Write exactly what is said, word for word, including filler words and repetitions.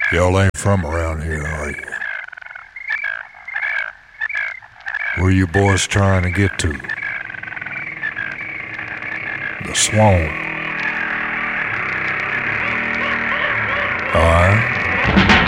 Y'all ain't from around here, are you? Where you boys trying to get to? The swamp.